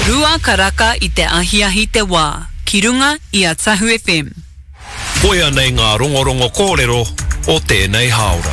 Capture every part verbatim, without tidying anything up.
Rua karaka I te ahiahi te wā. Ki runga I a Tahu F M. Koia nei ngā rongorongo kōrero o tēnei haora.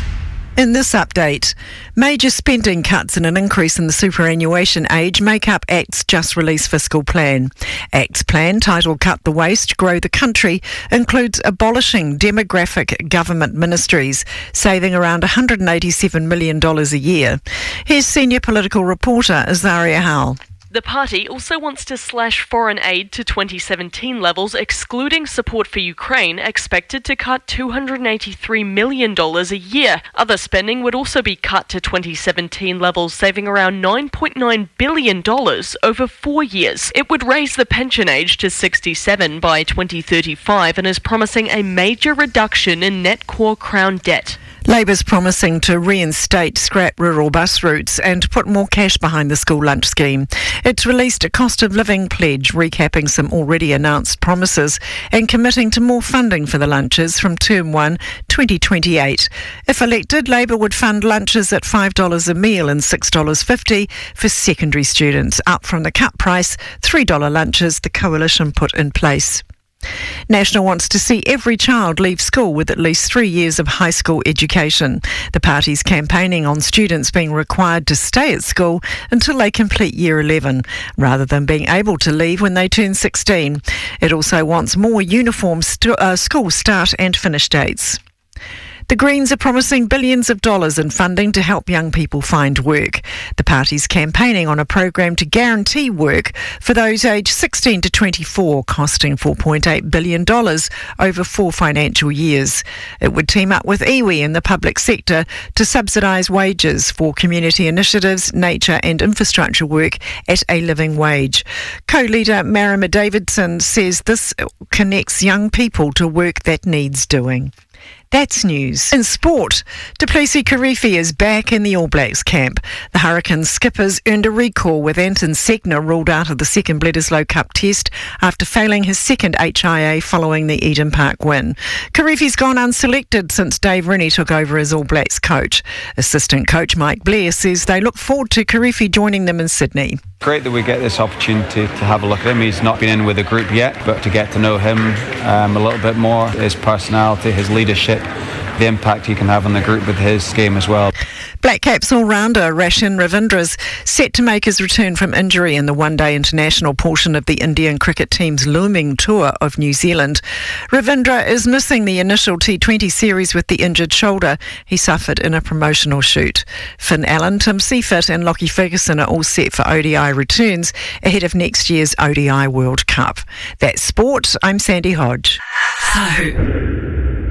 In this update, major spending cuts and an increase in the superannuation age make up ACT's just-released fiscal plan. ACT's plan, titled Cut the Waste, Grow the Country, includes abolishing demographic government ministries, saving around one hundred eighty-seven million dollars a year. Here's senior political reporter Azaria Howell. The party also wants to slash foreign aid to twenty seventeen levels, excluding support for Ukraine, expected to cut two hundred eighty-three million dollars a year. Other spending would also be cut to twenty seventeen levels, saving around nine point nine billion dollars over four years. It would raise the pension age to sixty-seven by twenty thirty-five and is promising a major reduction in net core Crown debt. Labour's promising to reinstate scrap rural bus routes and put more cash behind the school lunch scheme. It's released a cost of living pledge, recapping some already announced promises and committing to more funding for the lunches from Term one twenty twenty-eight. If elected, Labour would fund lunches at five dollars a meal and six dollars fifty for secondary students, up from the cut price three dollars lunches the Coalition put in place. National wants to see every child leave school with at least three years of high school education. The party's campaigning on students being required to stay at school until they complete year eleven, rather than being able to leave when they turn sixteen. It also wants more uniform st- uh, school start and finish dates. The Greens are promising billions of dollars in funding to help young people find work. The party's campaigning on a program to guarantee work for those aged sixteen to twenty-four, costing four point eight billion dollars over four financial years. It would team up with iwi in the public sector to subsidise wages for community initiatives, nature and infrastructure work at a living wage. Co-leader Marama Davidson says this connects young people to work that needs doing. That's news. In sport, Duplessis Kirifi is back in the All Blacks camp. The Hurricanes skippers earned a recall with Anton Segner ruled out of the second Bledisloe Cup test after failing his second H I A following the Eden Park win. Kirifi's gone unselected since Dave Rennie took over as All Blacks coach. Assistant coach Mike Blair says they look forward to Kirifi joining them in Sydney. Great that we get this opportunity to have a look at him. He's not been in with the group yet, but to get to know him um, a little bit more, his personality, his leadership, the impact he can have on the group with his game as well. Black Caps all-rounder Rachin Ravindra's set to make his return from injury in the one-day international portion of the Indian cricket team's looming tour of New Zealand. Ravindra is missing the initial T twenty series with the injured shoulder he suffered in a promotional shoot. Finn Allen, Tim Seifert and Lockie Ferguson are all set for O D I returns ahead of next year's O D I World Cup. That's sport. I'm Sandy Hodge. So.